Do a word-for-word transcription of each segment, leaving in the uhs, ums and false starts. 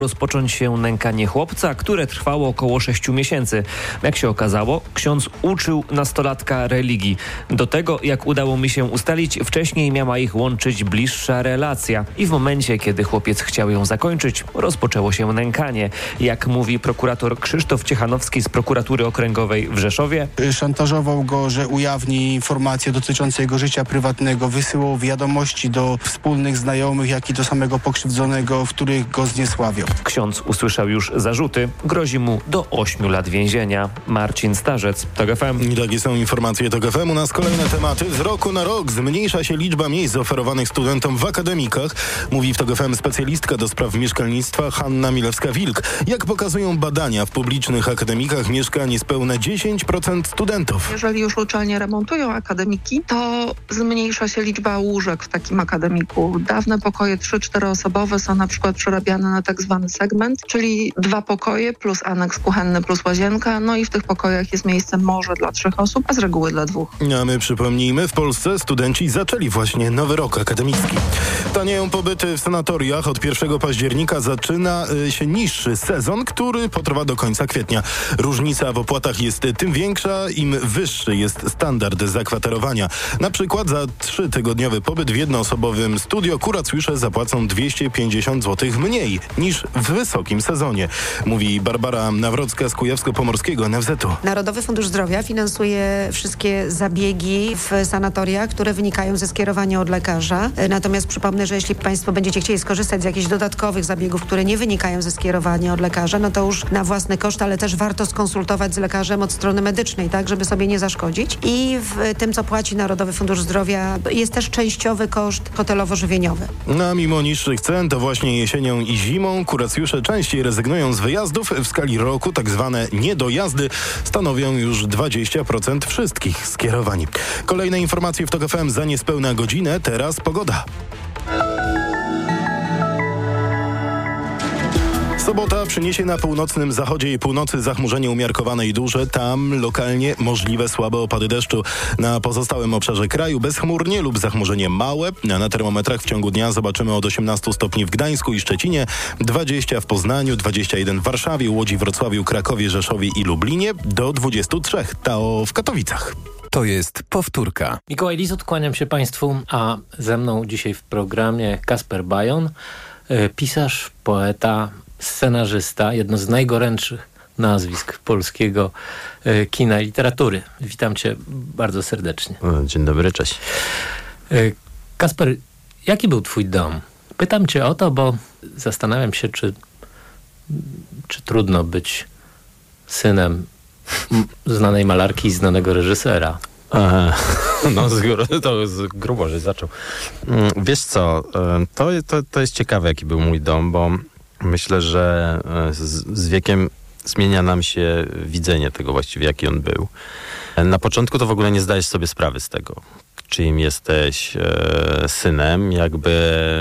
rozpocząć się nękanie chłopca, które trwało około sześciu miesięcy. Jak się okazało, ksiądz uczył nastolatka religii. Do tego, jak udało mi się ustalić, wcześniej miała ich łączyć bliższa relacja i w momencie, kiedy chłopiec chciał ją zakończyć, rozpoczęło się nękanie. Jak mówi prokurator Krzysztof Ciechanowski z prokuratury okręgowej w Rzeszowie. Szantażował go, że ujawni informacje dotyczące jego życia prywatnego, wysyłał wiadomości do wspólnych znajomych, jak i do samego pokrzywdzonego, w których go zniesławiał. Ksiądz usłyszał już zarzuty. Grozi mu do ośmiu lat więzienia. Marcin Starzec, TOG F M. I takie są informacje TOG F M. U nas kolejne tematy. Z roku na rok zmniejsza się liczba miejsc oferowanych studentom w akademikach. Mówi w TOG F M specjalistka do spraw mieszkalnictwa Hanna Milewska-Wilk. Jak pokazują badania, w publicznych akademikach mieszka niespełna dziesięć procent studentów. Jeżeli już uczelnie remontują akademiki, to zmniejsza się liczba łóżek w takim akademiku. Dawne pokoje trzy cztery osobowe są na przykład przerabiane na tak zwany segment, czyli dwa pokoje plus aneks kuchenny plus łazienka, no i w tych pokojach jest miejsce może dla trzech osób, a z reguły dla dwóch. A my przypomnijmy, w Polsce studenci zaczęli właśnie nowy rok akademicki. Tanieją pobyty w sanatoriach. Od pierwszego października zaczyna y, się niższy sezon, który potrwa do końca kwietnia. Różnica w opłatach jest tym większa, im wyższy jest standard zakwaterowania. Na przykład za trzytygodniowy pobyt w jednoosobowym studio kuracjusze zapłacą dwieście pięćdziesiąt złotych mniej niż w wysokim sezonie, mówi Barbara Nawrocka z Kujawsko-Pomorskiego N F Z u. Narodowy Fundusz Zdrowia finansuje wszystkie zabiegi w sanatoriach, które wynikają ze skierowania od lekarza. Natomiast przypomnę, że jeśli Państwo będziecie chcieli skorzystać z jakichś dodatkowych zabiegów, które nie wynikają ze skierowania od lekarza, no to już na własny koszt, ale też warto skonsultować z lekarzem od strony medycznej, tak, żeby sobie nie zaszkodzić. I w tym, co płaci Narodowy Fundusz Zdrowia, jest też częściowy koszt hotelowo-żywieniowy. No, a mimo niższych cen, to właśnie jesienią i zimą kuracjusze częściej rezygnują z wyjazdów. W skali roku tak zwane niedojazdy stanowią już dwadzieścia procent wszystkich skierowań. Kolejne informacje w TOG F M za niespełna godzinę. Teraz pogoda. Sobota przyniesie na północnym zachodzie i północy zachmurzenie umiarkowane i duże. Tam lokalnie możliwe słabe opady deszczu. Na pozostałym obszarze kraju bezchmurnie lub zachmurzenie małe. A na termometrach w ciągu dnia zobaczymy od osiemnastu stopni w Gdańsku i Szczecinie, dwadzieścia w Poznaniu, dwadzieścia jeden w Warszawie, Łodzi, Wrocławiu, Krakowie, Rzeszowie i Lublinie, do dwudziestu trzech. To w Katowicach. To jest powtórka. Mikołaj Lizut, kłaniam się Państwu, a ze mną dzisiaj w programie Kasper Bajon, pisarz, poeta, scenarzysta, jedno z najgorętszych nazwisk polskiego e, kina i literatury. Witam Cię bardzo serdecznie. Dzień dobry, cześć. E, Kasper, jaki był Twój dom? Pytam Cię o to, bo zastanawiam się, czy, czy trudno być synem m- znanej malarki i znanego reżysera. Aha, no z gru- to z grubo, że zaczął. Wiesz co, to, to, to jest ciekawe, jaki był mój dom, bo myślę, że z, z wiekiem zmienia nam się widzenie tego właściwie, jaki on był. Na początku to w ogóle nie zdajesz sobie sprawy z tego, czyim jesteś e, synem. Jakby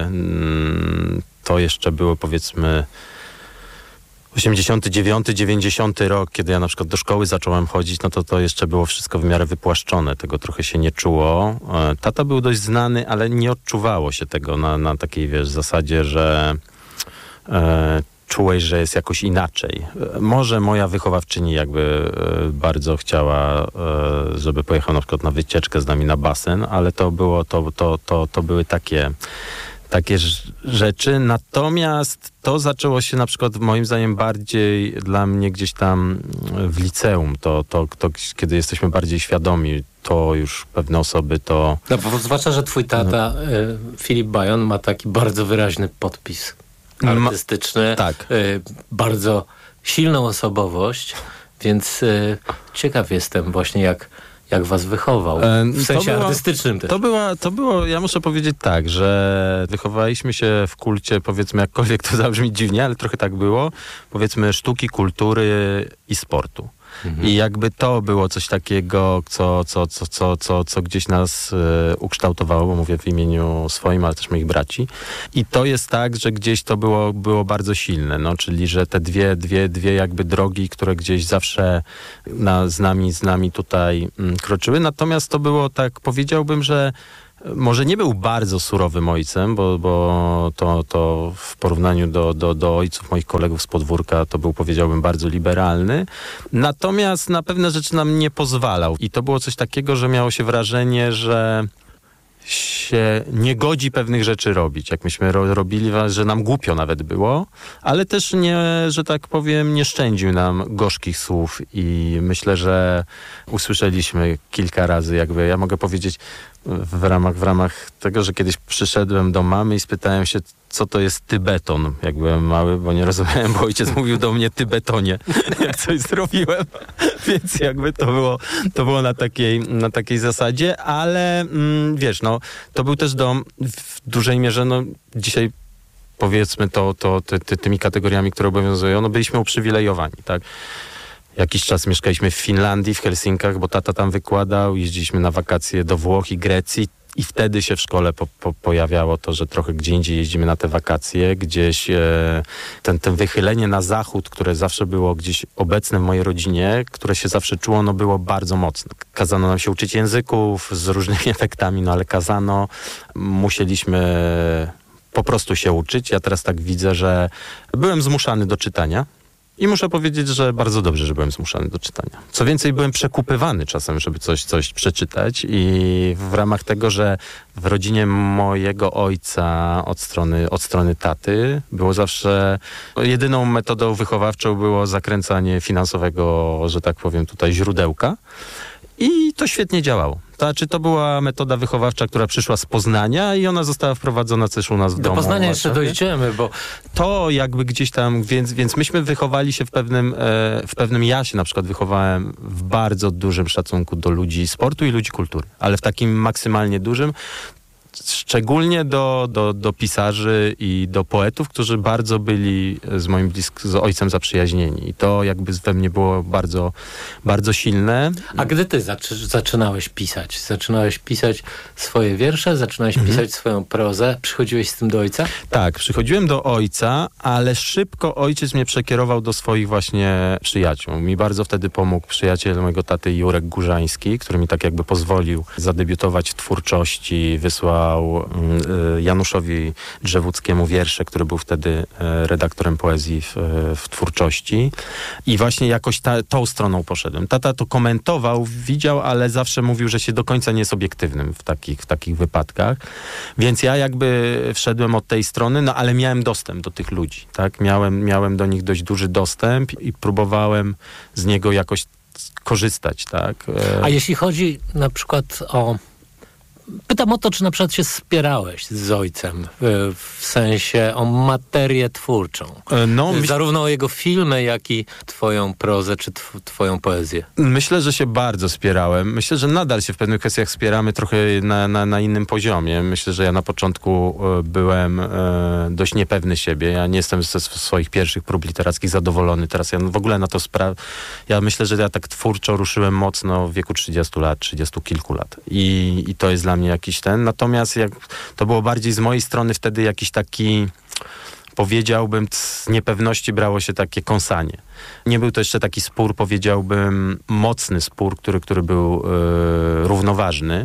mm, to jeszcze było, powiedzmy, osiemdziesiąty dziewiąty, dziewięćdziesiąty rok, kiedy ja na przykład do szkoły zacząłem chodzić, no to to jeszcze było wszystko w miarę wypłaszczone. Tego trochę się nie czuło. E, tata był dość znany, ale nie odczuwało się tego na, na takiej, wiesz, zasadzie, że E, czułeś, że jest jakoś inaczej. E, może moja wychowawczyni jakby e, bardzo chciała, e, żeby pojechał na przykład na wycieczkę z nami na basen, ale to było, to, to, to, to były takie, takie rzeczy. Natomiast to zaczęło się na przykład moim zdaniem bardziej dla mnie gdzieś tam w liceum. To, to, to kiedy jesteśmy bardziej świadomi, to już pewne osoby to... No, bo zwłaszcza, że twój tata, no. y, Filip Bajon, ma taki bardzo wyraźny podpis artystyczny, tak. y, bardzo silną osobowość, więc y, ciekaw jestem właśnie, jak, jak was wychował, w sensie było, artystycznym też. To, była, to było, ja muszę powiedzieć tak, że wychowaliśmy się w kulcie, powiedzmy, jakkolwiek to zabrzmi dziwnie, ale trochę tak było, powiedzmy, sztuki, kultury i sportu. Mhm. I jakby to było coś takiego, co, co, co, co, co, co gdzieś nas e, ukształtowało, bo mówię w imieniu swoim, ale też moich braci. I to jest tak, że gdzieś to było, było bardzo silne, no, czyli że te dwie, dwie, dwie jakby drogi, które gdzieś zawsze na, z nami, z nami tutaj mm, kroczyły. Natomiast to było tak, powiedziałbym, że może nie był bardzo surowym ojcem, bo, bo to, to w porównaniu do, do, do ojców moich kolegów z podwórka to był, powiedziałbym, bardzo liberalny. Natomiast na pewne rzeczy nam nie pozwalał. I to było coś takiego, że miało się wrażenie, że się nie godzi pewnych rzeczy robić. Jak myśmy ro- robili, że nam głupio nawet było, ale też nie, że tak powiem, nie szczędził nam gorzkich słów i myślę, że usłyszeliśmy kilka razy, jakby, ja mogę powiedzieć w ramach, w ramach tego, że kiedyś przyszedłem do mamy i spytałem się, co to jest tybeton, jak byłem mały, bo nie rozumiałem, bo ojciec mówił do mnie tybetonie, jak coś zrobiłem, więc jakby to było, to było na takiej, na takiej zasadzie, ale mm, wiesz, no, to był też dom w dużej mierze, no, dzisiaj powiedzmy to, to ty, ty, tymi kategoriami, które obowiązują, no, byliśmy uprzywilejowani, tak? Jakiś czas mieszkaliśmy w Finlandii, w Helsinkach, bo tata tam wykładał, jeździliśmy na wakacje do Włoch i Grecji i wtedy się w szkole po, po, pojawiało to, że trochę gdzie indziej jeździmy na te wakacje, gdzieś e, ten, ten wychylenie na zachód, które zawsze było gdzieś obecne w mojej rodzinie, które się zawsze czuło, no było bardzo mocne. Kazano nam się uczyć języków z różnymi efektami, no ale kazano, musieliśmy po prostu się uczyć. Ja teraz tak widzę, że byłem zmuszany do czytania. I muszę powiedzieć, że bardzo dobrze, że byłem zmuszany do czytania. Co więcej, byłem przekupywany czasem, żeby coś, coś przeczytać i w ramach tego, że w rodzinie mojego ojca od strony, od strony taty było zawsze jedyną metodą wychowawczą było zakręcanie finansowego, że tak powiem, tutaj źródełka. I to świetnie działało. To znaczy, to była metoda wychowawcza, która przyszła z Poznania i ona została wprowadzona też u nas w Do domu. Do Poznania jeszcze dojdziemy, bo to jakby gdzieś tam, więc, więc myśmy wychowali się w pewnym, e, w pewnym, ja się na przykład wychowałem w bardzo dużym szacunku do ludzi sportu i ludzi kultury, ale w takim maksymalnie dużym, szczególnie do, do, do pisarzy i do poetów, którzy bardzo byli z moim blisk- z ojcem zaprzyjaźnieni. I to jakby we mnie było bardzo, bardzo silne. A gdy ty zaczy- zaczynałeś pisać? Zaczynałeś pisać swoje wiersze? Zaczynałeś mhm. pisać swoją prozę? Przychodziłeś z tym do ojca? Tak, przychodziłem do ojca, ale szybko ojciec mnie przekierował do swoich właśnie przyjaciół. Mi bardzo wtedy pomógł przyjaciel mojego taty Jurek Górzański, który mi tak jakby pozwolił zadebiutować w twórczości, wysłał Januszowi Drzewódzkiemu wiersze, który był wtedy redaktorem poezji w, w twórczości. I właśnie jakoś ta, tą stroną poszedłem. Tata to komentował, widział, ale zawsze mówił, że się do końca nie jest obiektywnym w takich, w takich wypadkach. Więc ja jakby wszedłem od tej strony, no ale miałem dostęp do tych ludzi. Tak? Miałem, miałem do nich dość duży dostęp i próbowałem z niego jakoś korzystać. Tak? A jeśli chodzi na przykład o Pytam o to, czy na przykład się spierałeś z ojcem w, w sensie o materię twórczą. No, myśl... Zarówno o jego filmy, jak i twoją prozę, czy tw- twoją poezję. Myślę, że się bardzo spierałem. Myślę, że nadal się w pewnych kwestiach spieramy trochę na, na, na innym poziomie. Myślę, że ja na początku byłem e, dość niepewny siebie. Ja nie jestem ze swoich pierwszych prób literackich zadowolony. Teraz ja w ogóle na to spra- Ja myślę, że ja tak twórczo ruszyłem mocno w wieku trzydziestu lat, trzydziestu kilku lat. I, i to jest dla mnie jakiś ten. Natomiast jak to było bardziej z mojej strony wtedy jakiś taki, powiedziałbym, z niepewności brało się takie kąsanie. Nie był to jeszcze taki spór, powiedziałbym, mocny spór, który, który był yy, równoważny.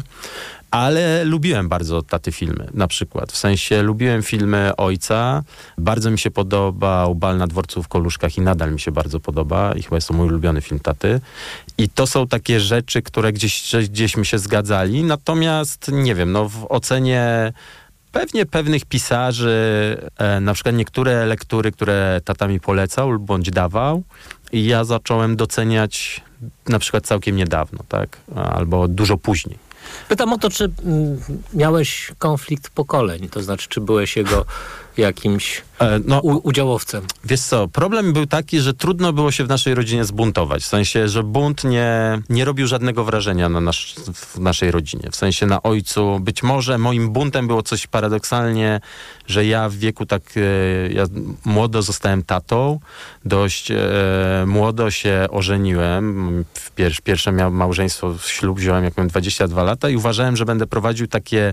Ale lubiłem bardzo taty filmy, na przykład. W sensie lubiłem filmy ojca. Bardzo mi się podobał Bal na dworcu w Koluszkach i nadal mi się bardzo podoba. I chyba jest to mój ulubiony film taty. I to są takie rzeczy, które gdzieś, gdzieśmy się zgadzali. Natomiast, nie wiem, no w ocenie pewnie pewnych pisarzy, e, na przykład niektóre lektury, które tata mi polecał bądź dawał, i ja zacząłem doceniać na przykład całkiem niedawno, tak? Albo dużo później. Pytam o to, czy mm, miałeś konflikt pokoleń, to znaczy, czy byłeś jego jakimś e, no, u, udziałowcem? Wiesz co, problem był taki, że trudno było się w naszej rodzinie zbuntować. W sensie, że bunt nie, nie robił żadnego wrażenia na nasz, w naszej rodzinie. W sensie na ojcu. Być może moim buntem było coś paradoksalnie, że ja w wieku tak, e, ja młodo zostałem tatą, dość e, młodo się ożeniłem. W pier, pierwsze miałem małżeństwo, ślub wziąłem jak miałem dwadzieścia dwa lata i uważałem, że będę prowadził takie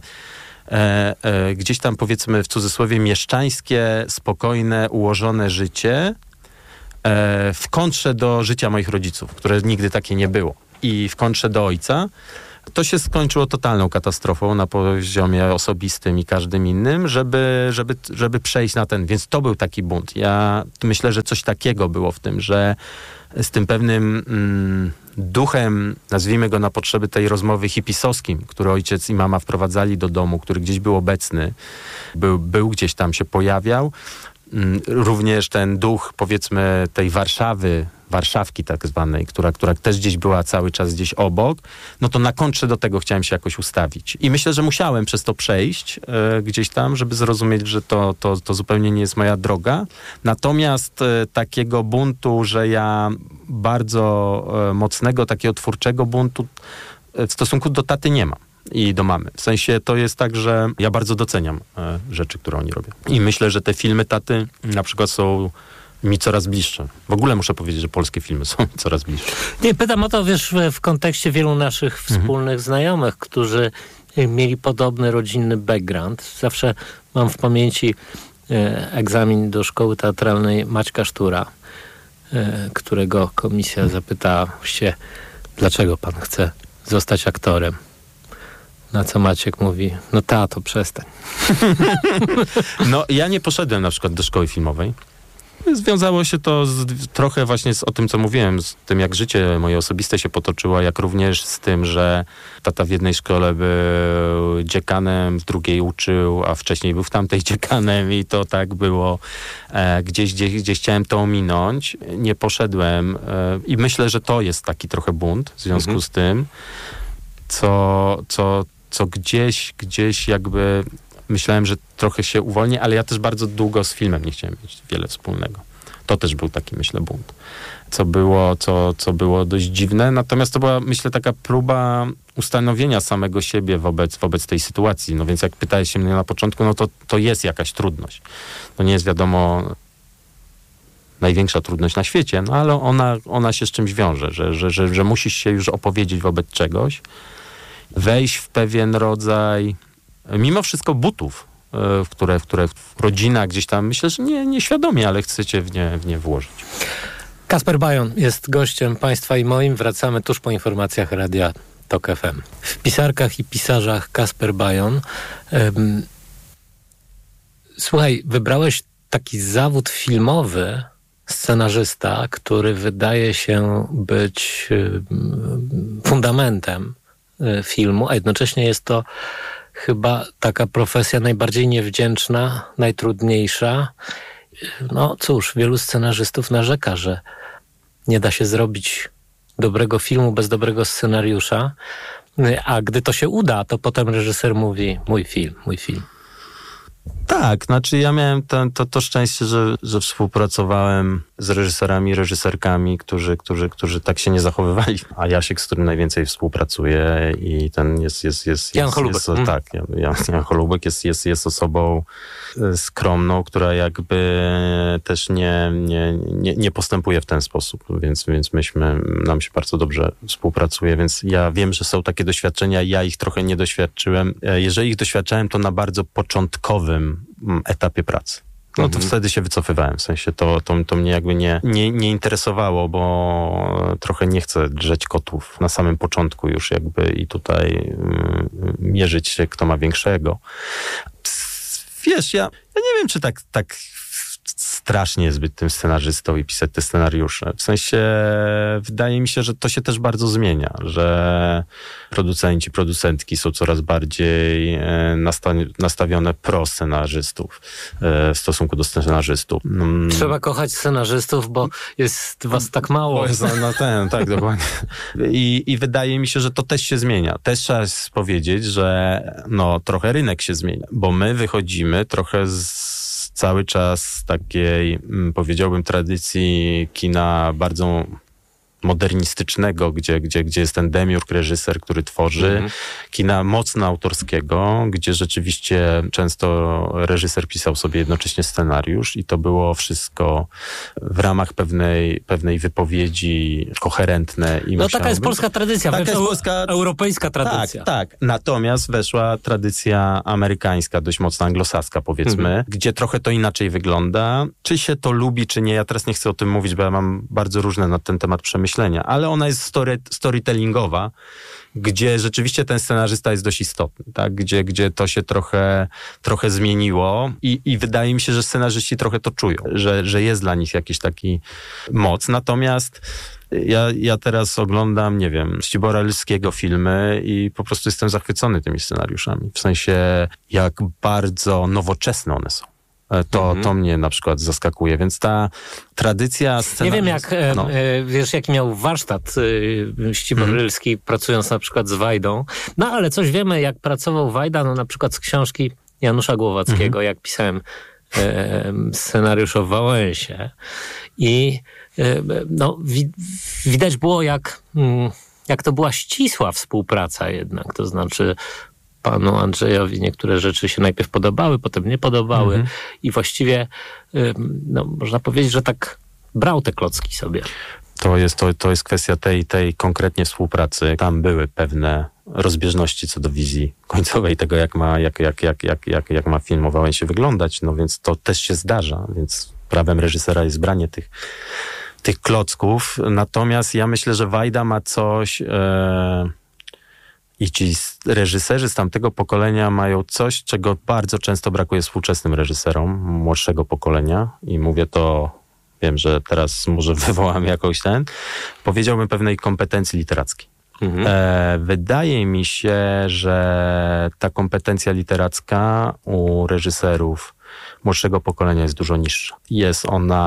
E, e, gdzieś tam, powiedzmy w cudzysłowie, mieszczańskie, spokojne, ułożone życie e, w kontrze do życia moich rodziców, które nigdy takie nie było. I w kontrze do ojca. To się skończyło totalną katastrofą na poziomie osobistym i każdym innym, żeby, żeby, żeby przejść na ten. Więc to był taki bunt. Ja myślę, że coś takiego było w tym, że z tym pewnym mm, duchem, nazwijmy go na potrzeby tej rozmowy hipisowskim, który ojciec i mama wprowadzali do domu, który gdzieś był obecny, był, był gdzieś tam, się pojawiał. Mm, również ten duch, powiedzmy, tej Warszawy, Warszawki tak zwanej, która, która też gdzieś była cały czas gdzieś obok, no to na kontrze do tego chciałem się jakoś ustawić. I myślę, że musiałem przez to przejść e, gdzieś tam, żeby zrozumieć, że to, to, to zupełnie nie jest moja droga. Natomiast e, takiego buntu, że ja bardzo e, mocnego, takiego twórczego buntu e, w stosunku do taty nie mam. I do mamy. W sensie to jest tak, że ja bardzo doceniam e, rzeczy, które oni robią. I myślę, że te filmy taty na przykład są mi coraz bliższe. W ogóle muszę powiedzieć, że polskie filmy są mi coraz bliższe. Nie, pytam o to, wiesz, w kontekście wielu naszych wspólnych mhm. znajomych, którzy mieli podobny rodzinny background. Zawsze mam w pamięci e, egzamin do szkoły teatralnej Maćka Sztura, e, którego komisja zapytała się, dlaczego pan chce zostać aktorem. Na co Maciek mówi, no tato, przestań. No, ja nie poszedłem na przykład do szkoły filmowej. Związało się to z, trochę właśnie z o tym, co mówiłem, z tym, jak życie moje osobiste się potoczyło, jak również z tym, że tata w jednej szkole był dziekanem, w drugiej uczył, a wcześniej był w tamtej dziekanem i to tak było. E, gdzieś, gdzieś, gdzieś chciałem to ominąć. Nie poszedłem e, i myślę, że to jest taki trochę bunt w związku mhm. z tym, co, co, co gdzieś, gdzieś jakby... Myślałem, że trochę się uwolnię, ale ja też bardzo długo z filmem nie chciałem mieć wiele wspólnego. To też był taki, myślę, bunt. Co było, co, co było dość dziwne. Natomiast to była, myślę, taka próba ustanowienia samego siebie wobec, wobec tej sytuacji. No więc jak pytałeś się mnie na początku, no to, to jest jakaś trudność. To nie jest, wiadomo, największa trudność na świecie, no ale ona, ona się z czymś wiąże, że, że, że, że musisz się już opowiedzieć wobec czegoś, wejść w pewien rodzaj... Mimo wszystko butów, w które, w które rodzina gdzieś tam, myślę, że nie, nieświadomie, ale chcecie w nie, w nie włożyć. Kasper Bajon jest gościem państwa i moim. Wracamy tuż po informacjach Radia Tok F M. W pisarkach i pisarzach Kasper Bajon. Um, słuchaj, wybrałeś taki zawód filmowy, scenarzysta, który wydaje się być um, fundamentem um, filmu, a jednocześnie jest to chyba taka profesja najbardziej niewdzięczna, najtrudniejsza. No cóż, wielu scenarzystów narzeka, że nie da się zrobić dobrego filmu bez dobrego scenariusza, a gdy to się uda, to potem reżyser mówi, mój film, mój film. Tak, znaczy ja miałem to, to, to szczęście, że, że współpracowałem z reżyserami, reżyserkami, którzy, którzy, którzy tak się nie zachowywali. A Jasiek, z którym najwięcej współpracuję i ten jest... jest, jest, Jan jest, Holubek. jest, jest Tak, Jan, Jan, Jan Holubek jest, jest, jest osobą skromną, która jakby też nie, nie, nie, nie postępuje w ten sposób, więc, więc myśmy, nam się bardzo dobrze współpracuje, więc ja wiem, że są takie doświadczenia, ja ich trochę nie doświadczyłem. Jeżeli ich doświadczałem, to na bardzo początkowym etapie pracy. No to mhm. wtedy się wycofywałem, w sensie to, to, to mnie jakby nie, nie, nie interesowało, bo trochę nie chcę drzeć kotów na samym początku już jakby i tutaj y, mierzyć się, kto ma większego. Wiesz, ja, ja nie wiem, czy tak, tak strasznie jest być tym scenarzystą i pisać te scenariusze. W sensie wydaje mi się, że to się też bardzo zmienia, że producenci, producentki są coraz bardziej nasta- nastawione pro scenarzystów w stosunku do scenarzystów. Trzeba kochać scenarzystów, bo jest was tak mało. Bo jest na ten, tak, dokładnie. I, I wydaje mi się, że to też się zmienia. Też trzeba powiedzieć, że no, trochę rynek się zmienia, bo my wychodzimy trochę z cały czas z takiej, powiedziałbym, tradycji kina bardzo modernistycznego, gdzie, gdzie, gdzie jest ten demiurg, reżyser, który tworzy, mm-hmm. kina mocno autorskiego, gdzie rzeczywiście często reżyser pisał sobie jednocześnie scenariusz i to było wszystko w ramach pewnej, pewnej wypowiedzi koherentne. I no taka jest polska tradycja, taka jest eu- polska, europejska tradycja. Tak, tak. Natomiast weszła tradycja amerykańska, dość mocno anglosaska, powiedzmy, mm-hmm. gdzie trochę to inaczej wygląda. Czy się to lubi, czy nie, ja teraz nie chcę o tym mówić, bo ja mam bardzo różne na ten temat przemyślenia, określenia, ale ona jest story, storytellingowa, gdzie rzeczywiście ten scenarzysta jest dość istotny, tak? Gdzie, gdzie to się trochę, trochę zmieniło i, i wydaje mi się, że scenarzyści trochę to czują, że, że jest dla nich jakiś taki moc. Natomiast ja, ja teraz oglądam, nie wiem, Ctibora Elskiego filmy i po prostu jestem zachwycony tymi scenariuszami. W sensie, jak bardzo nowoczesne one są. To, mhm. to mnie na przykład zaskakuje, więc ta tradycja scenariusz... Nie wiem, jak, no. e, wiesz, jaki miał warsztat e, Ctibor mhm. Elski, pracując na przykład z Wajdą. No ale coś wiemy, jak pracował Wajda, no na przykład z książki Janusza Głowackiego, mhm. jak pisałem e, scenariusz o Wałęsie. I e, no, wi- widać było, jak, jak to była ścisła współpraca jednak, to znaczy... Panu Andrzejowi niektóre rzeczy się najpierw podobały, potem nie podobały mhm. i właściwie no, można powiedzieć, że tak brał te klocki sobie. To jest, to, to jest kwestia tej, tej konkretnie współpracy. Tam były pewne rozbieżności co do wizji końcowej tego, jak ma, jak, jak, jak, jak, jak, jak ma film o Wałęsie wyglądać, no więc to też się zdarza, więc prawem reżysera jest branie tych, tych klocków. Natomiast ja myślę, że Wajda ma coś... E, I ci reżyserzy z tamtego pokolenia mają coś, czego bardzo często brakuje współczesnym reżyserom młodszego pokolenia. I mówię to, wiem, że teraz może wywołam jakąś ten, powiedziałbym pewnej kompetencji literackiej. Mhm. E, wydaje mi się, że ta kompetencja literacka u reżyserów młodszego pokolenia jest dużo niższa. Jest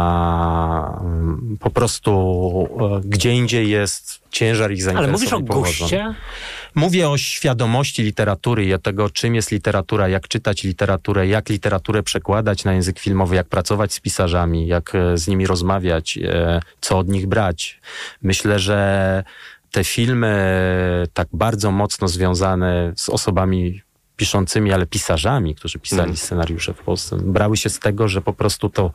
ona um, po prostu e, gdzie indziej jest ciężar ich zainteresowań. Ale mówisz o guście? Mówię o świadomości literatury i o tego, czym jest literatura, jak czytać literaturę, jak literaturę przekładać na język filmowy, jak pracować z pisarzami, jak z nimi rozmawiać, e, co od nich brać. Myślę, że te filmy tak bardzo mocno związane z osobami piszącymi, ale pisarzami, którzy pisali mm. scenariusze w Polsce, brały się z tego, że po prostu to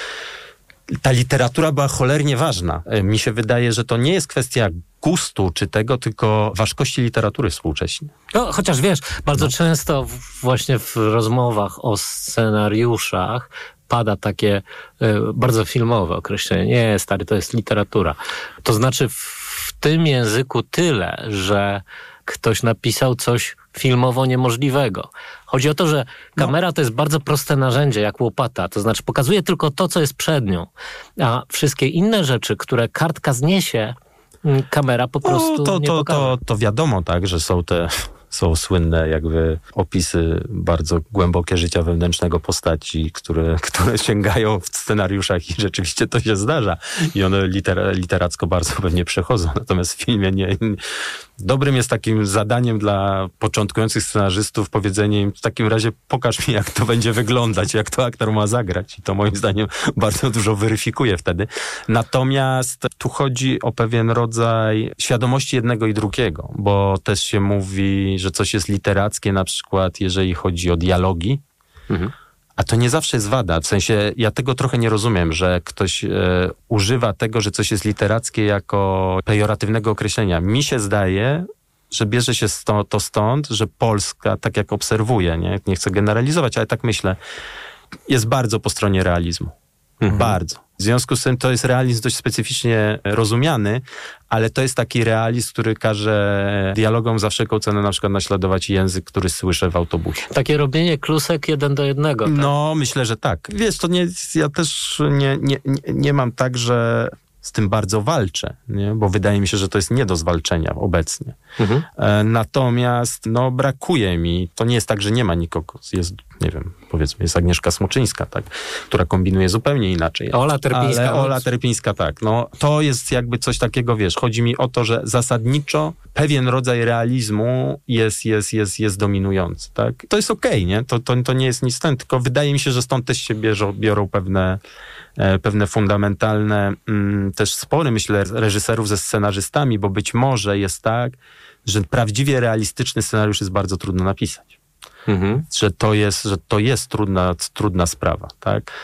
ta literatura była cholernie ważna. Mi się wydaje, że to nie jest kwestia gustu czy tego, tylko ważkości literatury współcześnie. No, chociaż wiesz, bardzo no. często w, właśnie w rozmowach o scenariuszach pada takie y, bardzo filmowe określenie. Nie, stary, to jest literatura. To znaczy w, w tym języku tyle, że ktoś napisał coś filmowo niemożliwego. Chodzi o to, że kamera no. to jest bardzo proste narzędzie, jak łopata. To znaczy pokazuje tylko to, co jest przed nią. A wszystkie inne rzeczy, które kartka zniesie, kamera po prostu no, to, nie to, pokaże. To, to wiadomo, tak, że są te są słynne jakby opisy bardzo głębokie życia wewnętrznego postaci, które, które sięgają w scenariuszach i rzeczywiście to się zdarza. I one liter, literacko bardzo pewnie przechodzą. Natomiast w filmie nie... Dobrym jest takim zadaniem dla początkujących scenarzystów powiedzenie im w takim razie pokaż mi, jak to będzie wyglądać, jak to aktor ma zagrać. I to moim zdaniem bardzo dużo weryfikuje wtedy. Natomiast tu chodzi o pewien rodzaj świadomości jednego i drugiego, bo też się mówi, że coś jest literackie na przykład, jeżeli chodzi o dialogi, mhm. a to nie zawsze jest wada. W sensie ja tego trochę nie rozumiem, że ktoś e, używa tego, że coś jest literackie jako pejoratywnego określenia. Mi się zdaje, że bierze się sto, to stąd, że Polska, tak jak obserwuję, nie, nie chcę generalizować, ale tak myślę, jest bardzo po stronie realizmu. Mhm. Bardzo. W związku z tym to jest realizm dość specyficznie rozumiany, ale to jest taki realizm, który każe dialogom za wszelką cenę na przykład naśladować język, który słyszę w autobusie. Takie robienie klusek jeden do jednego. Tak? No, myślę, że tak. Wiesz, to nie, ja też nie, nie, nie, nie mam tak, że z tym bardzo walczę, nie? Bo wydaje mi się, że to jest nie do zwalczenia obecnie. Mhm. E, natomiast no, brakuje mi, to nie jest tak, że nie ma nikogo. Jest, nie wiem, powiedzmy, jest Agnieszka Smoczyńska, tak, która kombinuje zupełnie inaczej. Ola Terpińska. Ale Ola Terpińska, tak. No, to jest jakby coś takiego, wiesz, chodzi mi o to, że zasadniczo pewien rodzaj realizmu jest, jest, jest, jest dominujący, tak. To jest okej, okay, nie? To, to, to nie jest nic ten, tylko wydaje mi się, że stąd też się bierzą, biorą pewne pewne fundamentalne mm, też spory, myślę, reżyserów ze scenarzystami, bo być może jest tak, że prawdziwie realistyczny scenariusz jest bardzo trudno napisać. Mhm. Że to jest, że to jest trudna, trudna sprawa, tak?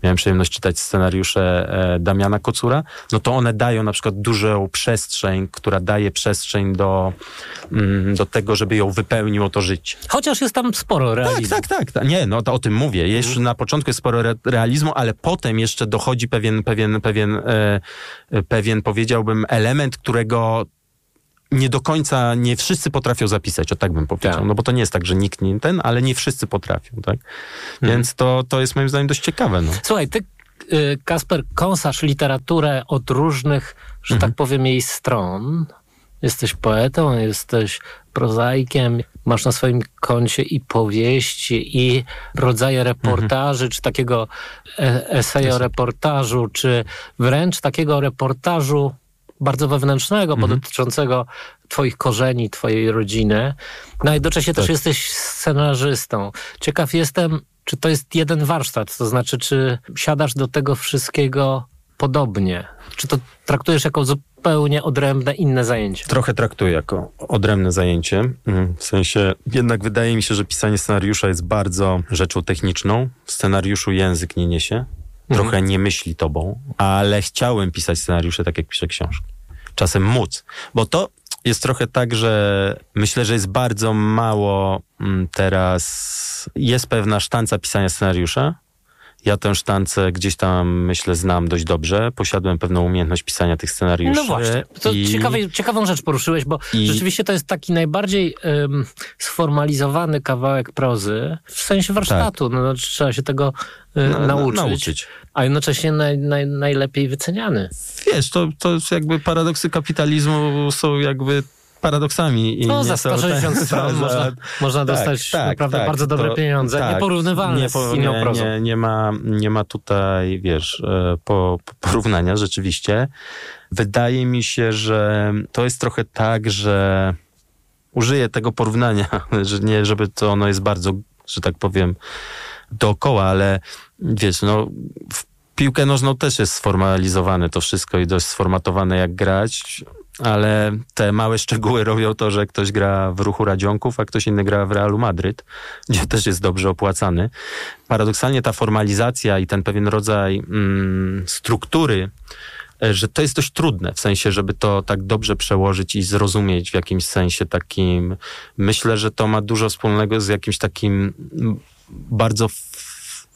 miałem przyjemność czytać scenariusze e, Damiana Kocura, no to one dają na przykład dużą przestrzeń, która daje przestrzeń do, mm, do tego, żeby ją wypełniło to życie. Chociaż jest tam sporo realizmu. Tak, tak, tak. Nie, no to o tym mówię. Jeszcze mm. na początku jest sporo re- realizmu, ale potem jeszcze dochodzi pewien, pewien, pewien, e, pewien, powiedziałbym, element, którego nie do końca, nie wszyscy potrafią zapisać, o tak bym powiedział. Tak. No bo to nie jest tak, że nikt nie ten, ale nie wszyscy potrafią, tak? Hmm. Więc to, to jest moim zdaniem dość ciekawe. No. Słuchaj, ty, y, Kasper, kąsasz literaturę od różnych, że mhm. tak powiem, jej stron. Jesteś poetą, jesteś prozaikiem, masz na swoim koncie i powieści, i rodzaje reportaży, mhm. czy takiego e- eseju reportażu, czy wręcz takiego reportażu bardzo wewnętrznego, bo mhm. dotyczącego twoich korzeni, twojej rodziny. No a jednocześnie tak. też jesteś scenarzystą. Ciekaw jestem, czy to jest jeden warsztat, to znaczy, czy siadasz do tego wszystkiego podobnie? Czy to traktujesz jako zupełnie odrębne, inne zajęcie? Trochę traktuję jako odrębne zajęcie. W sensie, jednak wydaje mi się, że pisanie scenariusza jest bardzo rzeczą techniczną. W scenariuszu język nie niesie. Trochę mhm. nie myśli tobą, ale chciałem pisać scenariusze tak, jak piszę książki. Czasem móc. Bo to jest trochę tak, że myślę, że jest bardzo mało teraz... Jest pewna sztanca pisania scenariusza. Ja tę sztancę gdzieś tam, myślę, znam dość dobrze. Posiadłem pewną umiejętność pisania tych scenariuszy. No właśnie. To i... ciekawe, ciekawą rzecz poruszyłeś, bo I... rzeczywiście to jest taki najbardziej um, sformalizowany kawałek prozy w sensie warsztatu. Tak. No, trzeba się tego y, no, nauczyć, no, nauczyć, a jednocześnie naj, naj, najlepiej wyceniany. Wiesz, to, to jakby paradoksy kapitalizmu są jakby... paradoksami. I no za sto sześćdziesiąt stron można, można tak, dostać tak, naprawdę tak, bardzo dobre to, pieniądze, tak, nieporównywalne nie, z inną nie, prozą. Nie, nie, ma, nie ma tutaj, wiesz, po, po porównania rzeczywiście. Wydaje mi się, że to jest trochę tak, że użyję tego porównania, że nie, żeby to ono jest bardzo, że tak powiem, dookoła, ale wiesz, no w piłkę nożną też jest sformalizowane to wszystko i dość sformatowane, jak grać, ale te małe szczegóły robią to, że ktoś gra w Ruchu Radzionków, a ktoś inny gra w Realu Madryt, gdzie też jest dobrze opłacany. Paradoksalnie ta formalizacja i ten pewien rodzaj mm, struktury, że to jest dość trudne, w sensie, żeby to tak dobrze przełożyć i zrozumieć w jakimś sensie takim. Myślę, że to ma dużo wspólnego z jakimś takim bardzo... F-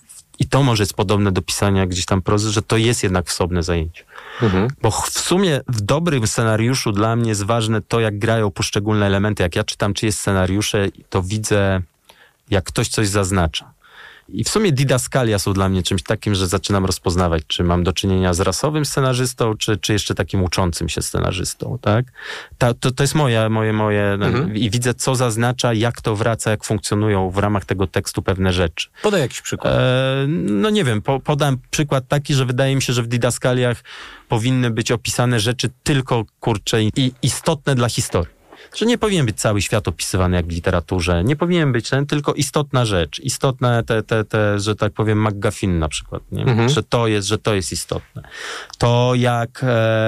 I to może jest podobne do pisania gdzieś tam prozy, że to jest jednak wsobne zajęcie. Mhm. Bo w sumie w dobrym scenariuszu dla mnie jest ważne to, jak grają poszczególne elementy. Jak ja czytam czyjeś scenariusze, to widzę, jak ktoś coś zaznacza. I w sumie didaskalia są dla mnie czymś takim, że zaczynam rozpoznawać, czy mam do czynienia z rasowym scenarzystą, czy, czy jeszcze takim uczącym się scenarzystą, tak? Ta, to, to jest moje, moje, moje... Mhm. I widzę, co zaznacza, jak to wraca, jak funkcjonują w ramach tego tekstu pewne rzeczy. Podaj jakiś przykład. E, no nie wiem, po, podam przykład taki, że wydaje mi się, że w didaskaliach powinny być opisane rzeczy tylko, kurcze, i istotne dla historii. Że nie powinien być cały świat opisywany jak w literaturze. Nie powinien być ten, tylko istotna rzecz. Istotne te, te, te że tak powiem, McGuffin na przykład. Nie? Mhm. Że to jest, że to jest istotne. To jak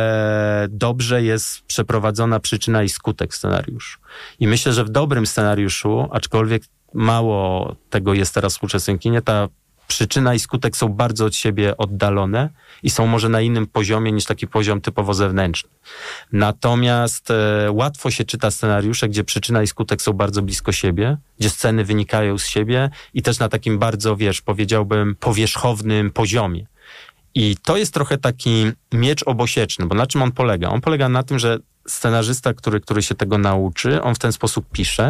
e, dobrze jest przeprowadzona przyczyna i skutek scenariuszu. I myślę, że w dobrym scenariuszu, aczkolwiek mało tego jest teraz w współczesnym kinie, ta przyczyna i skutek są bardzo od siebie oddalone i są może na innym poziomie niż taki poziom typowo zewnętrzny. Natomiast e, łatwo się czyta scenariusze, gdzie przyczyna i skutek są bardzo blisko siebie, gdzie sceny wynikają z siebie i też na takim bardzo, wiesz, powiedziałbym, powierzchownym poziomie. I to jest trochę taki miecz obosieczny, bo na czym on polega? On polega na tym, że scenarzysta, który, który się tego nauczy, on w ten sposób pisze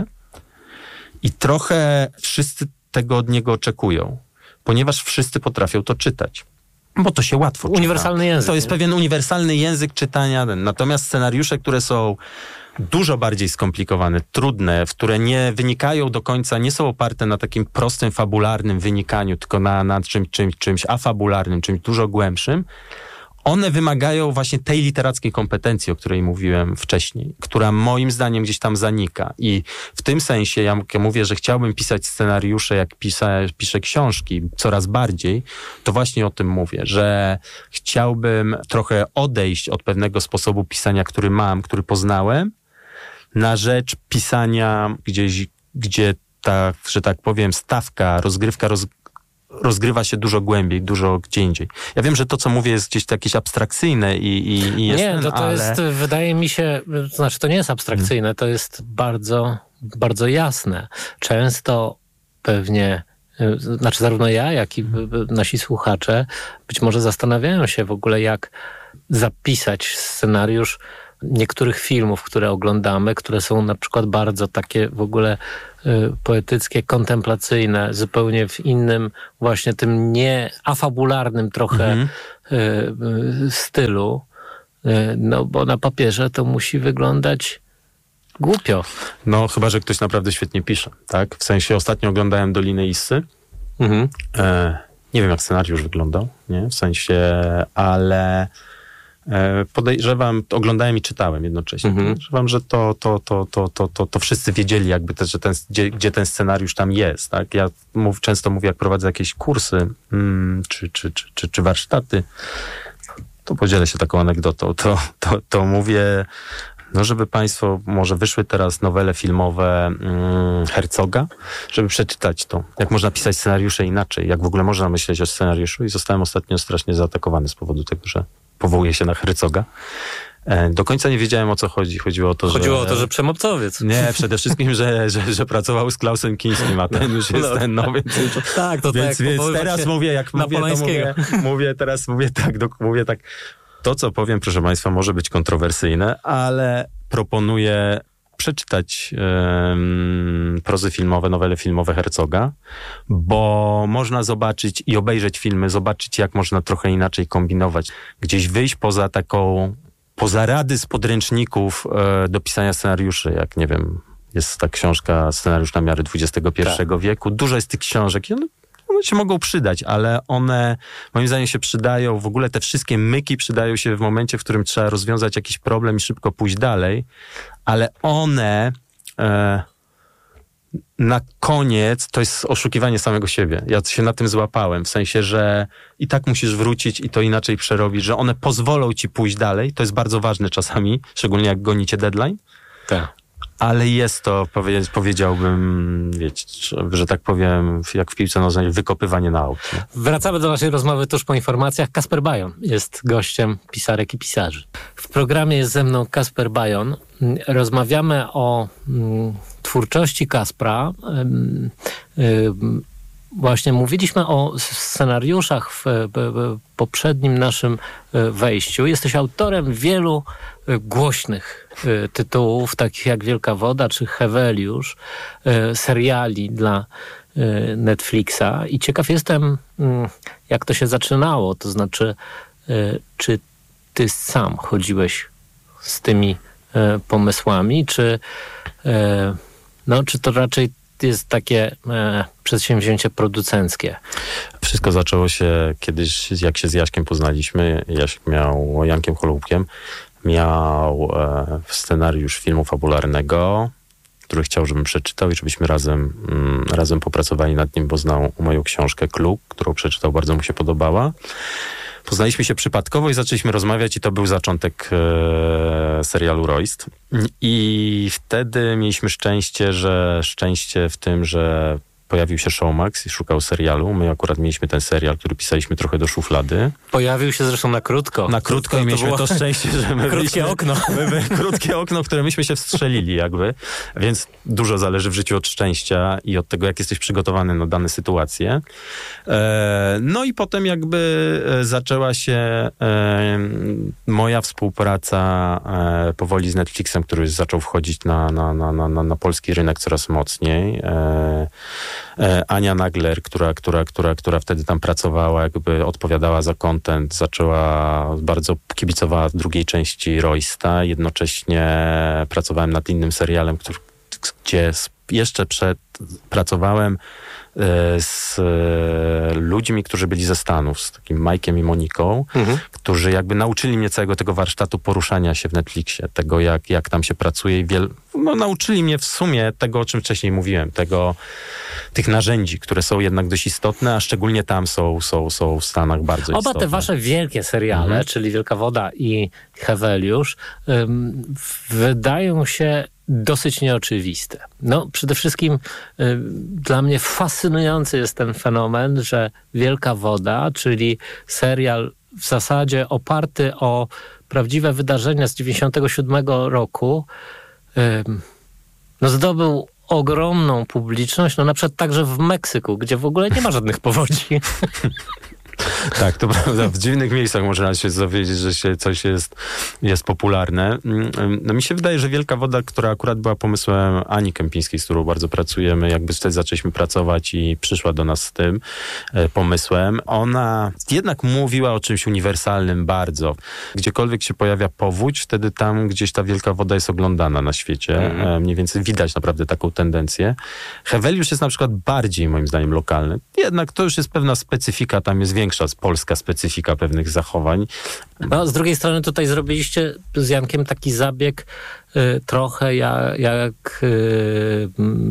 i trochę wszyscy tego od niego oczekują. Ponieważ wszyscy potrafią to czytać. Bo to się łatwo czyta. Uniwersalny język. To jest nie? pewien uniwersalny język czytania. Natomiast scenariusze, które są dużo bardziej skomplikowane, trudne, w które nie wynikają do końca, nie są oparte na takim prostym, fabularnym wynikaniu, tylko na, na czymś, czymś, czymś afabularnym, czymś dużo głębszym, one wymagają właśnie tej literackiej kompetencji, o której mówiłem wcześniej, która moim zdaniem gdzieś tam zanika. I w tym sensie ja mówię, że chciałbym pisać scenariusze, jak pisa, piszę książki coraz bardziej, to właśnie o tym mówię, że chciałbym trochę odejść od pewnego sposobu pisania, który mam, który poznałem, na rzecz pisania gdzieś, gdzie ta, że tak powiem, stawka, rozgrywka roz, rozgrywa się dużo głębiej, dużo gdzie indziej. Ja wiem, że to, co mówię, jest gdzieś jakieś abstrakcyjne i, i, i jest... Nie, ten, to, to ale... jest, wydaje mi się, to znaczy to nie jest abstrakcyjne, to jest bardzo, bardzo jasne. Często pewnie, znaczy zarówno ja, jak i nasi słuchacze być może zastanawiają się w ogóle, jak zapisać scenariusz niektórych filmów, które oglądamy, które są na przykład bardzo takie w ogóle y, poetyckie, kontemplacyjne, zupełnie w innym właśnie tym nie afabularnym trochę mhm. y, y, stylu. Y, no bo na papierze to musi wyglądać głupio. No chyba, że ktoś naprawdę świetnie pisze, tak? W sensie ostatnio oglądałem Dolinę Issy. Mhm. E, nie wiem, jak scenariusz wyglądał, nie? W sensie, ale podejrzewam, oglądałem i czytałem jednocześnie. Mhm. Podejrzewam, że to, to, to, to, to, to, to wszyscy wiedzieli jakby też, że ten, gdzie, gdzie ten scenariusz tam jest. Tak? Ja mów, często mówię, jak prowadzę jakieś kursy mm, czy, czy, czy, czy, czy warsztaty, to podzielę się taką anegdotą. To, to, to mówię, no żeby państwo może wyszły teraz nowele filmowe mm, Herzoga, żeby przeczytać to. Jak można pisać scenariusze inaczej, jak w ogóle można myśleć o scenariuszu i zostałem ostatnio strasznie zaatakowany z powodu tego, że powołuje się na Herzoga. E, do końca nie wiedziałem, o co chodzi. Chodziło o to, Chodziło że... o to, że przemobcowiec. Nie, przede wszystkim, że, że, że pracował z Klausem Kińskim, a ten już jest no, ten, no więc... Tak, to więc, tak. Więc teraz mówię, jak mówię, to mówię, mówię, teraz mówię tak, do, mówię tak, to co powiem, proszę państwa, może być kontrowersyjne, ale proponuję przeczytać um, prozy filmowe, nowele filmowe Herzoga, bo można zobaczyć i obejrzeć filmy, zobaczyć, jak można trochę inaczej kombinować. Gdzieś wyjść poza taką, poza rady z podręczników e, do pisania scenariuszy, jak nie wiem, jest ta książka Scenariusz na miarę dwudziestego pierwszego tak. wieku. Dużo jest tych książek i one, one się mogą przydać, ale one moim zdaniem się przydają, w ogóle te wszystkie myki przydają się w momencie, w którym trzeba rozwiązać jakiś problem i szybko pójść dalej, ale one e, na koniec to jest oszukiwanie samego siebie. Ja się na tym złapałem, w sensie, że i tak musisz wrócić i to inaczej przerobić, że one pozwolą ci pójść dalej, to jest bardzo ważne czasami, szczególnie jak gonicie deadline. Tak. Ale jest to, powiedziałbym, wiecie, że tak powiem, jak w piłce nożnej, wykopywanie na aut. Wracamy do naszej rozmowy tuż po informacjach. Kasper Bajon jest gościem pisarek i pisarzy. W programie jest ze mną Kasper Bajon. Rozmawiamy o mm, twórczości Kaspra. Ym, ym, Właśnie mówiliśmy o scenariuszach w, w, w poprzednim naszym wejściu. Jesteś autorem wielu głośnych tytułów, takich jak Wielka Woda czy Heweliusz, seriali dla Netflixa. I ciekaw jestem, jak to się zaczynało. To znaczy, czy ty sam chodziłeś z tymi pomysłami, czy, no, czy to raczej jest takie e, przedsięwzięcie producenckie? Wszystko zaczęło się kiedyś, jak się z Jaśkiem poznaliśmy. Jaśk miał, Jankiem Holubkiem, miał e, scenariusz filmu fabularnego, który chciał, żebym przeczytał i żebyśmy razem, mm, razem popracowali nad nim, bo znał moją książkę Kluk, którą przeczytał, bardzo mu się podobała. Poznaliśmy się przypadkowo i zaczęliśmy rozmawiać i to był zaczątek e, serialu Royst. I wtedy mieliśmy szczęście, że szczęście w tym, że pojawił się Showmax i szukał serialu. My akurat mieliśmy ten serial, który pisaliśmy trochę do szuflady. Pojawił się zresztą na krótko. Na krótko to, to i mieliśmy to, to szczęście, że my krótkie byliśmy, okno. My, my, krótkie okno, w które myśmy się wstrzelili jakby. Więc dużo zależy w życiu od szczęścia i od tego, jak jesteś przygotowany na dane sytuacje. E, no i potem jakby zaczęła się e, moja współpraca e, powoli z Netflixem, który zaczął wchodzić na, na, na, na, na polski rynek coraz mocniej. E, Ania Nagler, która, która, która, która wtedy tam pracowała, jakby odpowiadała za content, zaczęła, bardzo kibicowała drugiej części Roysta. Jednocześnie pracowałem nad innym serialem, który, gdzie jeszcze przed pracowałem z ludźmi, którzy byli ze Stanów, z takim Majkiem i Moniką, mhm. którzy jakby nauczyli mnie całego tego warsztatu poruszania się w Netflixie, tego jak, jak tam się pracuje i wiel... no, nauczyli mnie w sumie tego, o czym wcześniej mówiłem, tego, tych narzędzi, które są jednak dość istotne, a szczególnie tam są, są, są w Stanach bardzo Oba istotne. Oba te wasze wielkie seriale, mhm. czyli Wielka Woda i Heweliusz, ym, wydają się dosyć nieoczywiste. No, przede wszystkim y, dla mnie fascynujący jest ten fenomen, że Wielka Woda, czyli serial w zasadzie oparty o prawdziwe wydarzenia z dziewięćdziesiątego siódmego roku, y, no zdobył ogromną publiczność, no na przykład także w Meksyku, gdzie w ogóle nie ma żadnych powodzi. Tak, to prawda. W dziwnych miejscach można się dowiedzieć, że się coś jest, jest popularne. No mi się wydaje, że Wielka Woda, która akurat była pomysłem Ani Kępińskiej, z którą bardzo pracujemy, jakby wtedy zaczęliśmy pracować i przyszła do nas z tym e, pomysłem. Ona jednak mówiła o czymś uniwersalnym bardzo. Gdziekolwiek się pojawia powódź, wtedy tam gdzieś ta Wielka Woda jest oglądana na świecie. Mm. E, mniej więcej widać naprawdę taką tendencję. Heweliusz jest na przykład bardziej, moim zdaniem, lokalny. Jednak to już jest pewna specyfika, tam jest większa polska specyfika pewnych zachowań. No, z drugiej strony tutaj zrobiliście z Jankiem taki zabieg y, trochę jak, jak y,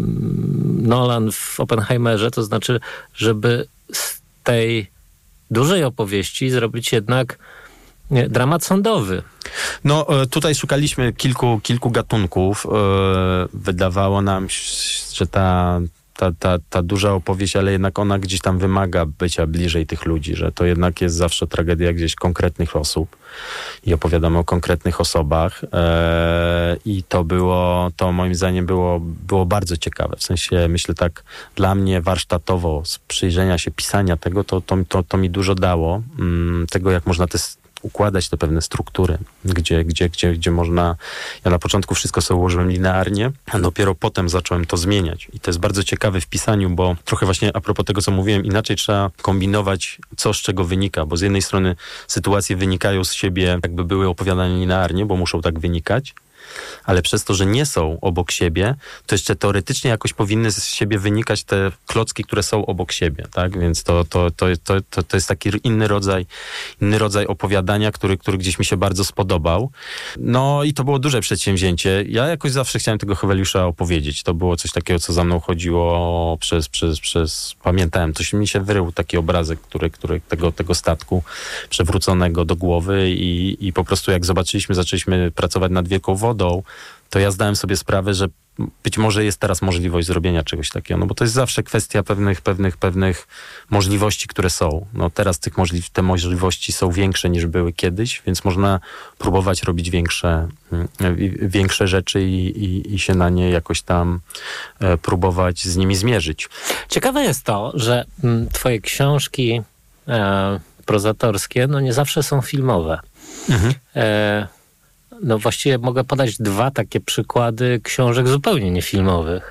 Nolan w Oppenheimerze, to znaczy, żeby z tej dużej opowieści zrobić jednak nie, dramat sądowy. No tutaj szukaliśmy kilku, kilku gatunków. Wydawało nam się, że ta Ta, ta, ta duża opowieść, ale jednak ona gdzieś tam wymaga bycia bliżej tych ludzi, że to jednak jest zawsze tragedia gdzieś konkretnych osób i opowiadamy o konkretnych osobach eee, i to było, to moim zdaniem było, było bardzo ciekawe. W sensie, myślę tak, dla mnie warsztatowo z przyjrzenia się, pisania tego, to, to, to, to mi dużo dało. Mm, tego, jak można te układać te pewne struktury, gdzie, gdzie, gdzie, gdzie można... Ja na początku wszystko sobie ułożyłem linearnie, a dopiero potem zacząłem to zmieniać. I to jest bardzo ciekawe w pisaniu, bo trochę właśnie a propos tego, co mówiłem, inaczej trzeba kombinować, co z czego wynika, bo z jednej strony sytuacje wynikają z siebie, jakby były opowiadane linearnie, bo muszą tak wynikać, ale przez to, że nie są obok siebie, to jeszcze teoretycznie jakoś powinny z siebie wynikać te klocki, które są obok siebie, tak? Więc to, to, to, to, to, to jest taki inny rodzaj, inny rodzaj opowiadania, który, który gdzieś mi się bardzo spodobał. No i to było duże przedsięwzięcie. Ja jakoś zawsze chciałem tego Heweliusza opowiedzieć. To było coś takiego, co za mną chodziło przez, przez, przez pamiętałem, to się mi się wyrył taki obrazek, który, który tego, tego statku przewróconego do głowy i, i po prostu jak zobaczyliśmy, zaczęliśmy pracować nad Wielką Wodą, to ja zdałem sobie sprawę, że być może jest teraz możliwość zrobienia czegoś takiego, no bo to jest zawsze kwestia pewnych, pewnych, pewnych możliwości, które są. No teraz tych możli- te możliwości są większe niż były kiedyś, więc można próbować robić większe, większe rzeczy i, i, i się na nie jakoś tam e, próbować z nimi zmierzyć. Ciekawe jest to, że m, twoje książki e, prozatorskie, no nie zawsze są filmowe. Mhm. E, No właściwie mogę podać dwa takie przykłady książek zupełnie niefilmowych.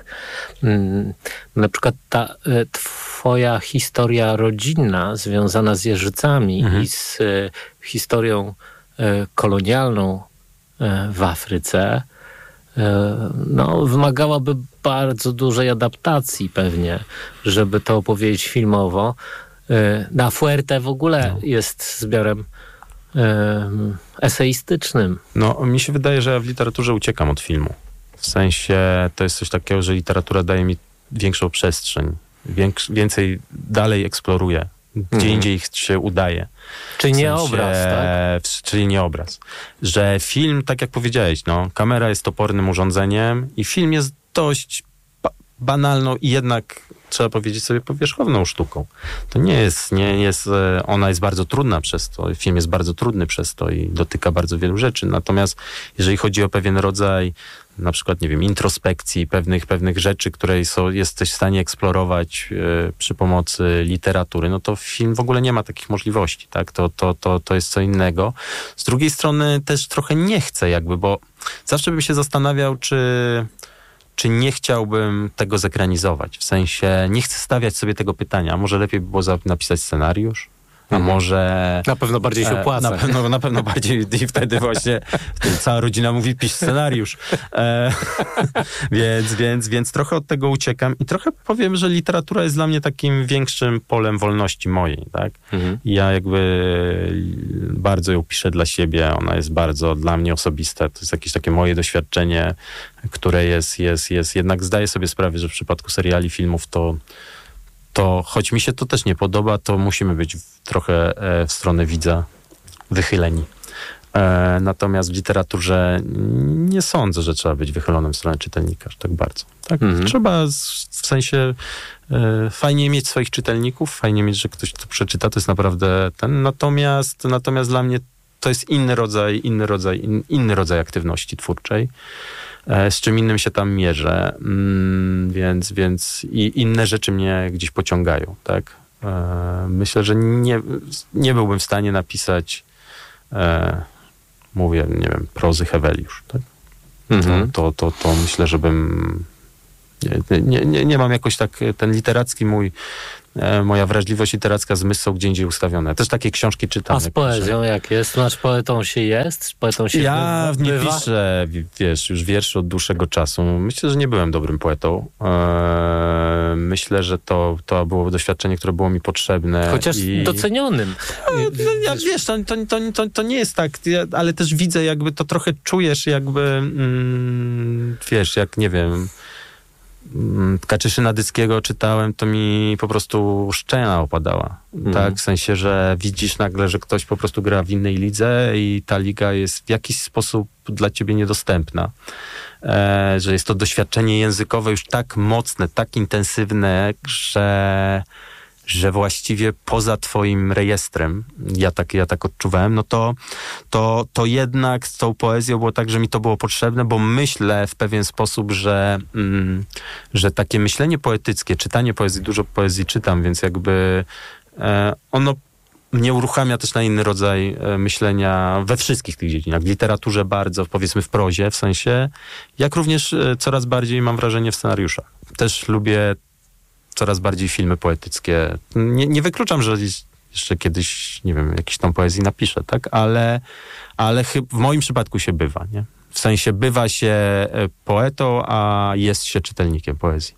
Na przykład ta twoja historia rodzinna związana z Jeżycami mhm. i z historią kolonialną w Afryce no, wymagałaby bardzo dużej adaptacji pewnie, żeby to opowiedzieć filmowo. Na Fuerte w ogóle no. jest zbiorem eseistycznym. No, mi się wydaje, że ja w literaturze uciekam od filmu. W sensie to jest coś takiego, że literatura daje mi większą przestrzeń. Większ, więcej dalej eksploruję. Gdzie mhm. indziej się udaje. Czyli w sensie, nie obraz, tak? W, czyli nie obraz. Że film, tak jak powiedziałeś, no, kamera jest topornym urządzeniem i film jest dość ba- banalną i jednak trzeba powiedzieć sobie powierzchowną sztuką. To nie jest, nie jest, ona jest bardzo trudna przez to, film jest bardzo trudny przez to i dotyka bardzo wielu rzeczy. Natomiast jeżeli chodzi o pewien rodzaj na przykład, nie wiem, introspekcji, pewnych, pewnych rzeczy, które są, jesteś w stanie eksplorować y, przy pomocy literatury, no to film w ogóle nie ma takich możliwości, tak? To, to, to, to jest co innego. Z drugiej strony też trochę nie chcę jakby, bo zawsze bym się zastanawiał, czy czy nie chciałbym tego zekranizować. W sensie nie chcę stawiać sobie tego pytania, a może lepiej by było napisać scenariusz? A może... Na pewno bardziej się opłaca. Na pewno, na pewno bardziej i wtedy właśnie wtedy cała rodzina mówi, pisz scenariusz. E, więc, więc, więc trochę od tego uciekam i trochę powiem, że literatura jest dla mnie takim większym polem wolności mojej, tak? Mhm. I ja jakby bardzo ją piszę dla siebie, ona jest bardzo dla mnie osobista. To jest jakieś takie moje doświadczenie, które jest, jest, jest jednak zdaję sobie sprawę, że w przypadku seriali, filmów to to choć mi się to też nie podoba, to musimy być w, trochę e, w stronę widza wychyleni. E, natomiast w literaturze nie sądzę, że trzeba być wychylonym w stronę czytelnika, aż tak bardzo. Tak? Mhm. Trzeba z, w sensie e, fajnie mieć swoich czytelników, fajnie mieć, że ktoś to przeczyta, to jest naprawdę ten. Natomiast, natomiast dla mnie to jest inny rodzaj, inny rodzaj, in, inny rodzaj aktywności twórczej. Z czym innym się tam mierzę, mm, więc, więc i inne rzeczy mnie gdzieś pociągają, tak? E, myślę, że nie, nie byłbym w stanie napisać, e, mówię, nie wiem, prozy Heweliusz, tak? Mhm. To, to, to, to myślę, że bym nie, nie, nie, nie mam jakoś tak, ten literacki mój, e, moja wrażliwość literacka, zmysł są gdzie indziej ustawione. Też takie książki czytam. A z poezją jak, jak jest? Znaczy poetą się jest? Poetą się ja bywa? nie piszę, wiesz, już wierszy od dłuższego czasu. Myślę, że nie byłem dobrym poetą. Eee, myślę, że to, to było doświadczenie, które było mi potrzebne. Chociaż i... docenionym. No, ja, wiesz, to, to, to, to, to nie jest tak, ja, ale też widzę, jakby to trochę czujesz, jakby mm, wiesz, jak nie wiem, Kaczyszyna Dyckiego czytałem, to mi po prostu szczena opadała. Mm. Tak, w sensie, że widzisz nagle, że ktoś po prostu gra w innej lidze i ta liga jest w jakiś sposób dla ciebie niedostępna. E, że jest to doświadczenie językowe już tak mocne, tak intensywne, że że właściwie poza twoim rejestrem, ja tak, ja tak odczuwałem, no to, to, to jednak z tą poezją było tak, że mi to było potrzebne, bo myślę w pewien sposób, że, mm, że takie myślenie poetyckie, czytanie poezji, dużo poezji czytam, więc jakby e, ono mnie uruchamia też na inny rodzaj e, myślenia we wszystkich tych dziedzinach. W literaturze bardzo, powiedzmy w prozie w sensie, jak również e, coraz bardziej mam wrażenie w scenariuszach. Też lubię coraz bardziej filmy poetyckie. Nie, nie wykluczam, że jeszcze kiedyś, nie wiem, jakiś tam poezji napiszę, tak? Ale, ale chyb, w moim przypadku się bywa, nie? W sensie bywa się poetą, a jest się czytelnikiem poezji.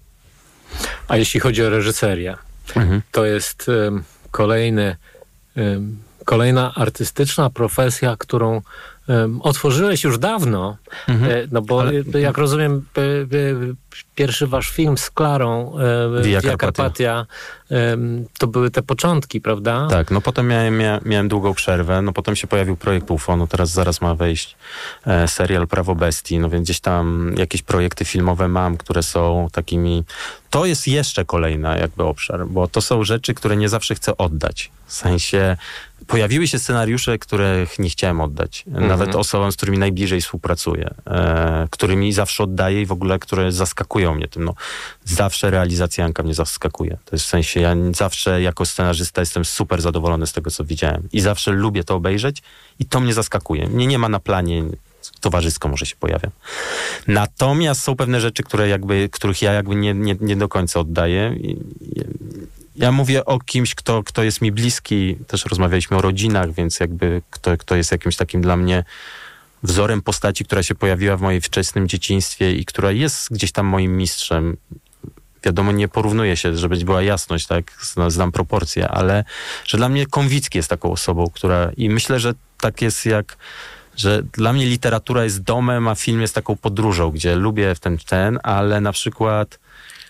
A jeśli chodzi o reżyserię, mhm. to jest um, kolejny, um, kolejna artystyczna profesja, którą um, otworzyłeś już dawno, mhm. e, no bo Ale... jak rozumiem, e, e, pierwszy wasz film z Klarą, e, Via Carpatia, Carpatia e, to były te początki, prawda? Tak, no potem miałem, miałem, miałem długą przerwę, no potem się pojawił projekt Ufo, no teraz zaraz ma wejść e, serial Prawo Bestii, no więc gdzieś tam jakieś projekty filmowe mam, które są takimi... To jest jeszcze kolejna jakby obszar, bo to są rzeczy, które nie zawsze chcę oddać. W sensie pojawiły się scenariusze, których nie chciałem oddać. Mhm. Nawet osobom, z którymi najbliżej współpracuję, e, którymi zawsze oddaję i w ogóle, które zaskakują mnie tym. No, zawsze realizacja Janka mnie zaskakuje. To jest w sensie, ja zawsze jako scenarzysta jestem super zadowolony z tego, co widziałem. I zawsze lubię to obejrzeć i to mnie zaskakuje. Mnie nie ma na planie, towarzysko może się pojawiam. Natomiast są pewne rzeczy, które jakby, których ja jakby nie, nie, nie do końca oddaję. I, i, ja mówię o kimś, kto, kto jest mi bliski. Też rozmawialiśmy o rodzinach, więc jakby kto, kto jest jakimś takim dla mnie wzorem postaci, która się pojawiła w moim wczesnym dzieciństwie i która jest gdzieś tam moim mistrzem. Wiadomo, nie porównuje się, żeby była jasność, tak, znam proporcje, ale że dla mnie Konwicki jest taką osobą, która i myślę, że tak jest jak, że dla mnie literatura jest domem, a film jest taką podróżą, gdzie lubię ten, ten, ale na przykład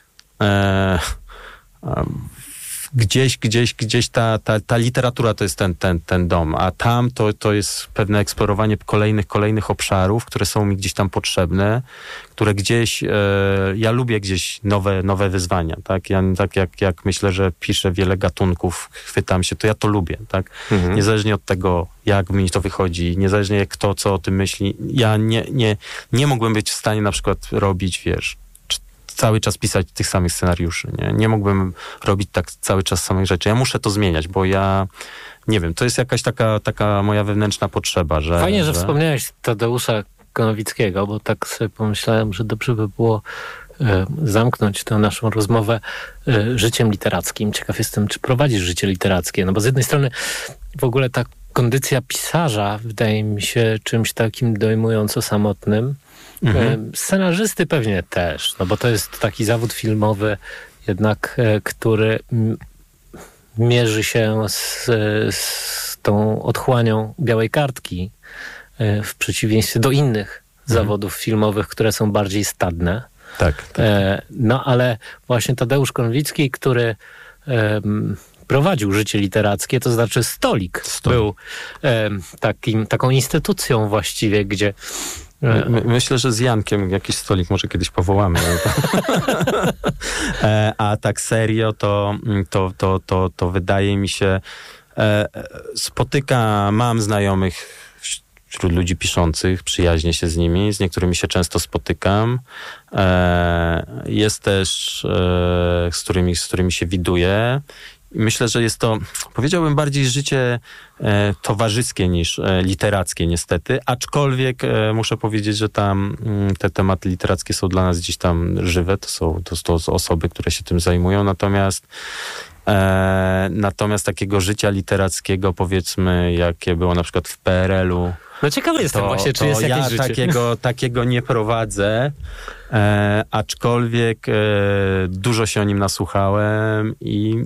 e, gdzieś, gdzieś, gdzieś ta, ta, ta literatura to jest ten, ten, ten dom, a tam to, to jest pewne eksplorowanie kolejnych, kolejnych obszarów, które są mi gdzieś tam potrzebne, które gdzieś, e, ja lubię gdzieś nowe, nowe wyzwania, tak? Ja tak jak, jak myślę, że piszę wiele gatunków, chwytam się, to ja to lubię, tak? Mhm. Niezależnie od tego, jak mi to wychodzi, niezależnie jak kto, co o tym myśli, ja nie, nie, nie mógłbym być w stanie na przykład robić, wiesz, cały czas pisać tych samych scenariuszy. Nie? Nie mógłbym robić tak cały czas samych rzeczy. Ja muszę to zmieniać, bo ja nie wiem, to jest jakaś taka, taka moja wewnętrzna potrzeba, że... Fajnie, że, że wspomniałeś Tadeusza Konowickiego, bo tak sobie pomyślałem, że dobrze by było e, zamknąć tę naszą rozmowę e, życiem literackim. Ciekaw jestem, czy prowadzisz życie literackie, no bo z jednej strony w ogóle ta kondycja pisarza wydaje mi się czymś takim dojmująco samotnym. Mhm. Scenarzysty pewnie też, no bo to jest taki zawód filmowy jednak, który mierzy się z, z tą otchłanią białej kartki w przeciwieństwie do innych mhm. zawodów filmowych, które są bardziej stadne. Tak, tak. No ale właśnie Tadeusz Konwicki, który prowadził życie literackie, to znaczy Stolik, Stolik. był e, takim, taką instytucją właściwie, gdzie My, my, myślę, że z Jankiem jakiś stolik może kiedyś powołamy. e, a tak serio, to, to, to, to, to wydaje mi się, e, spotyka, mam znajomych wśród ludzi piszących, przyjaźnię się z nimi, z niektórymi się często spotykam. E, jest też, e, z, którymi, z którymi się widuję. I myślę, że jest to, powiedziałbym, bardziej życie e, towarzyskie niż e, literackie niestety, aczkolwiek e, muszę powiedzieć, że tam m, te tematy literackie są dla nas gdzieś tam żywe, to są, to, to są osoby, które się tym zajmują, natomiast e, natomiast takiego życia literackiego, powiedzmy, jakie było na przykład w P R L-u, no ciekawy jestem to, właśnie, czy to jest jakieś ja życie. takiego, takiego nie prowadzę, e, aczkolwiek e, dużo się o nim nasłuchałem i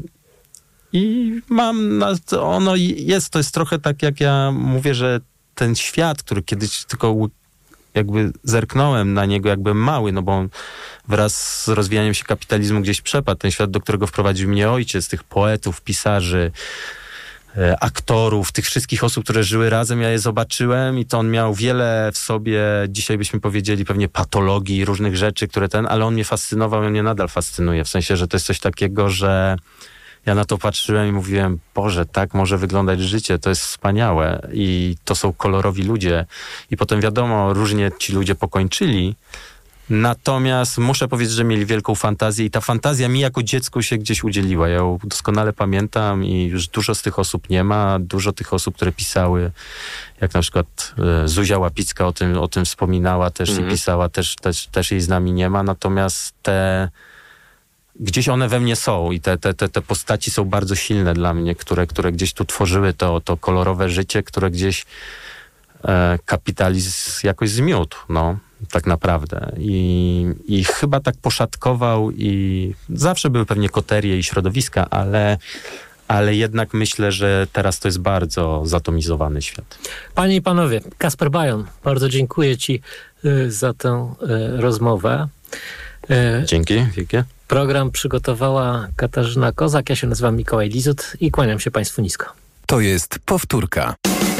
I mam, na, ono jest, to jest trochę tak, jak ja mówię, że ten świat, który kiedyś tylko jakby zerknąłem na niego, jakby mały, no bo on wraz z rozwijaniem się kapitalizmu gdzieś przepadł. Ten świat, do którego wprowadził mnie ojciec, tych poetów, pisarzy, e, aktorów, tych wszystkich osób, które żyły razem, ja je zobaczyłem i to on miał wiele w sobie, dzisiaj byśmy powiedzieli pewnie patologii, różnych rzeczy, które ten, ale on mnie fascynował i on mnie nadal fascynuje. W sensie, że to jest coś takiego, że ja na to patrzyłem i mówiłem, Boże, tak może wyglądać życie, to jest wspaniałe i to są kolorowi ludzie. I potem wiadomo, różnie ci ludzie pokończyli, natomiast muszę powiedzieć, że mieli wielką fantazję i ta fantazja mi jako dziecku się gdzieś udzieliła. Ja ją doskonale pamiętam i już dużo z tych osób nie ma, dużo tych osób, które pisały, jak na przykład e, Zuzia Łapicka o tym, o tym wspominała też mm. i pisała, też, też, też jej z nami nie ma, natomiast te gdzieś one we mnie są i te, te, te, te postaci są bardzo silne dla mnie, które, które gdzieś tu tworzyły to, to kolorowe życie, które gdzieś e, kapitalizm jakoś zmiótł, no, tak naprawdę. I, I chyba tak poszatkował i zawsze były pewnie koterie i środowiska, ale, ale jednak myślę, że teraz to jest bardzo zatomizowany świat. Panie i panowie, Kasper Bajon, bardzo dziękuję ci y, za tę y, rozmowę. Y, Dzięki, wielkie. Program przygotowała Katarzyna Kozak, ja się nazywam Mikołaj Lizut i kłaniam się Państwu nisko. To jest Powtórka.